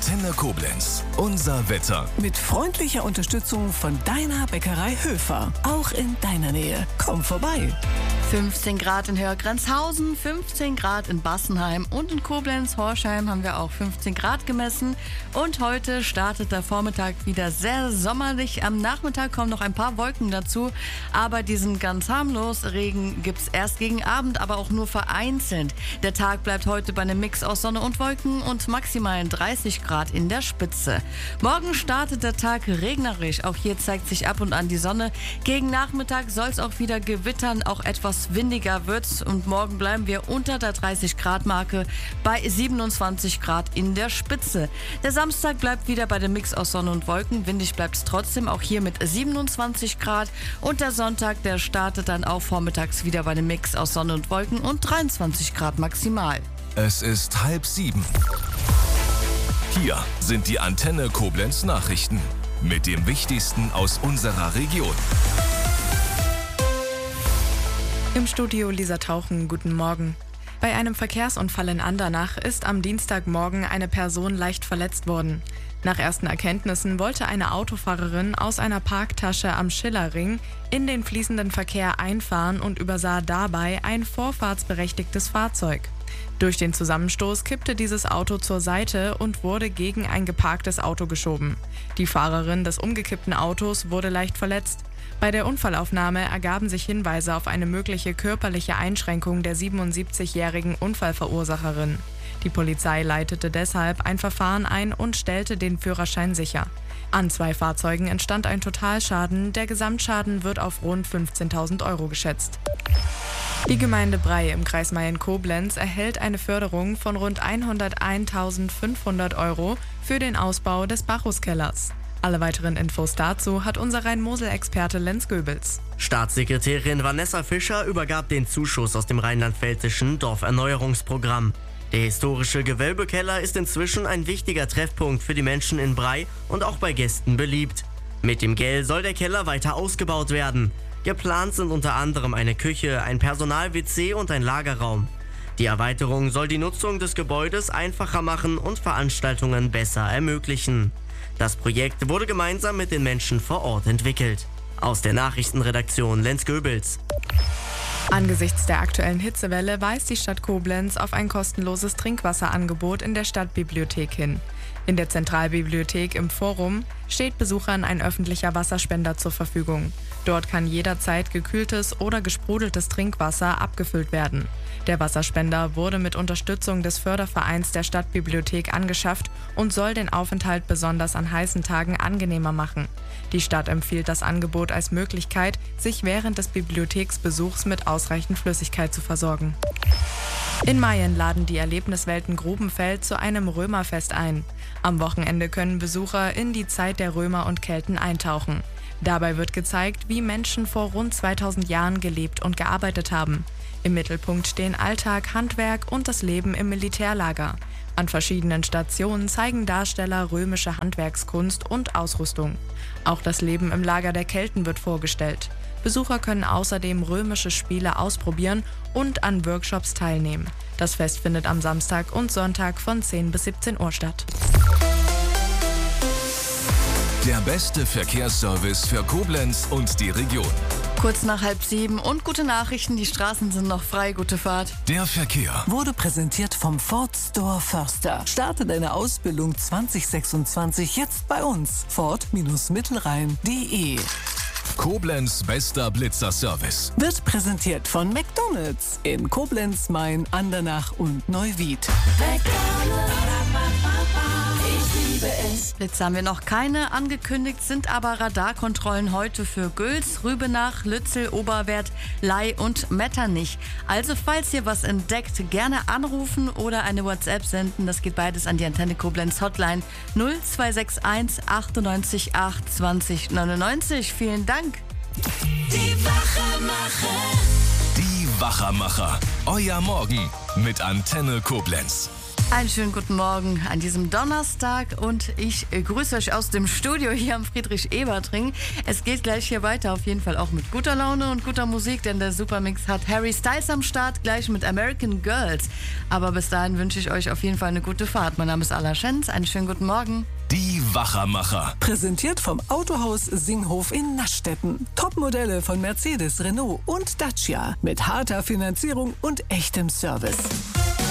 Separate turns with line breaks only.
Antenne Koblenz. Unser Wetter.
Mit freundlicher Unterstützung von deiner Bäckerei Höfer. Auch in deiner Nähe. Komm vorbei.
15 Grad in Hörgrenzhausen, 15 Grad in Bassenheim und in Koblenz-Horschheim haben wir auch 15 Grad gemessen. Und heute startet der Vormittag wieder sehr sommerlich. Am Nachmittag kommen noch ein paar Wolken dazu, aber die sind ganz harmlos. Regen gibt es erst gegen Abend, aber auch nur vereinzelt. Der Tag bleibt heute bei einem Mix aus Sonne und Wolken und maximal 30 Grad in der Spitze. Morgen startet der Tag regnerisch. Auch hier zeigt sich ab und an die Sonne. Gegen Nachmittag soll es auch wieder gewittern, auch etwas windiger wird und morgen bleiben wir unter der 30 Grad Marke bei 27 Grad in der Spitze. Der Samstag bleibt wieder bei dem Mix aus Sonne und Wolken. Windig bleibt es trotzdem, auch hier mit 27 Grad. Und der Sonntag, der startet dann auch vormittags wieder bei dem Mix aus Sonne und Wolken und 23 Grad maximal.
Es ist 6:30. Hier sind die Antenne Koblenz Nachrichten mit dem Wichtigsten aus unserer Region.
Im Studio Lisa Tauchen, guten Morgen. Bei einem Verkehrsunfall in Andernach ist am Dienstagmorgen eine Person leicht verletzt worden. Nach ersten Erkenntnissen wollte eine Autofahrerin aus einer Parktasche am Schillerring in den fließenden Verkehr einfahren und übersah dabei ein vorfahrtsberechtigtes Fahrzeug. Durch den Zusammenstoß kippte dieses Auto zur Seite und wurde gegen ein geparktes Auto geschoben. Die Fahrerin des umgekippten Autos wurde leicht verletzt. Bei der Unfallaufnahme ergaben sich Hinweise auf eine mögliche körperliche Einschränkung der 77-jährigen Unfallverursacherin. Die Polizei leitete deshalb ein Verfahren ein und stellte den Führerschein sicher. An 2 Fahrzeugen entstand ein Totalschaden. Der Gesamtschaden wird auf rund 15.000 Euro geschätzt. Die Gemeinde Brey im Kreis Mayen-Koblenz erhält eine Förderung von rund 101.500 Euro für den Ausbau des Bacchuskellers. Alle weiteren Infos dazu hat unser Rhein-Mosel-Experte Lenz Goebels.
Staatssekretärin Vanessa Fischer übergab den Zuschuss aus dem rheinland-pfälzischen Dorferneuerungsprogramm. Der historische Gewölbekeller ist inzwischen ein wichtiger Treffpunkt für die Menschen in Brey und auch bei Gästen beliebt. Mit dem Geld soll der Keller weiter ausgebaut werden. Geplant sind unter anderem eine Küche, ein Personal-WC und ein Lagerraum. Die Erweiterung soll die Nutzung des Gebäudes einfacher machen und Veranstaltungen besser ermöglichen. Das Projekt wurde gemeinsam mit den Menschen vor Ort entwickelt. Aus der Nachrichtenredaktion Lenz Goebels.
Angesichts der aktuellen Hitzewelle weist die Stadt Koblenz auf ein kostenloses Trinkwasserangebot in der Stadtbibliothek hin. In der Zentralbibliothek im Forum steht Besuchern ein öffentlicher Wasserspender zur Verfügung. Dort kann jederzeit gekühltes oder gesprudeltes Trinkwasser abgefüllt werden. Der Wasserspender wurde mit Unterstützung des Fördervereins der Stadtbibliothek angeschafft und soll den Aufenthalt besonders an heißen Tagen angenehmer machen. Die Stadt empfiehlt das Angebot als Möglichkeit, sich während des Bibliotheksbesuchs mit ausreichend Flüssigkeit zu versorgen. In Mayen laden die Erlebniswelten Grubenfeld zu einem Römerfest ein. Am Wochenende können Besucher in die Zeit der Römer und Kelten eintauchen. Dabei wird gezeigt, wie Menschen vor rund 2000 Jahren gelebt und gearbeitet haben. Im Mittelpunkt stehen Alltag, Handwerk und das Leben im Militärlager. An verschiedenen Stationen zeigen Darsteller römische Handwerkskunst und Ausrüstung. Auch das Leben im Lager der Kelten wird vorgestellt. Besucher können außerdem römische Spiele ausprobieren und an Workshops teilnehmen. Das Fest findet am Samstag und Sonntag von 10 bis 17 Uhr statt.
Der beste Verkehrsservice für Koblenz und die Region.
Kurz nach 6:30 und gute Nachrichten, die Straßen sind noch frei, gute Fahrt.
Der Verkehr
Wurde präsentiert vom Ford Store Förster. Starte deine Ausbildung 2026 jetzt bei uns. Ford-Mittelrhein.de.
Koblenz bester Blitzerservice.
Wird präsentiert von McDonald's in Koblenz, Mayen, Andernach und Neuwied.
Blitze haben wir noch keine angekündigt, sind aber Radarkontrollen heute für Gülz, Rübenach, Lützel, Oberwert, Ley und Metternich. Also falls ihr was entdeckt, gerne anrufen oder eine WhatsApp senden. Das geht beides an die Antenne Koblenz Hotline 0261 98 8 20 99. Vielen Dank.
Die Wachermacher.
Die Wachermacher. Euer Morgen mit Antenne Koblenz.
Einen schönen guten Morgen an diesem Donnerstag und ich grüße euch aus dem Studio hier am Friedrich-Ebert-Ring. Es geht gleich hier weiter, auf jeden Fall auch mit guter Laune und guter Musik, denn der Supermix hat Harry Styles am Start, gleich mit American Girls. Aber bis dahin wünsche ich euch auf jeden Fall eine gute Fahrt. Mein Name ist Ala Schenz, einen schönen guten Morgen.
Die Wachermacher.
Präsentiert vom Autohaus Singhof in Naschstetten. Topmodelle von Mercedes, Renault und Dacia mit harter Finanzierung und echtem Service.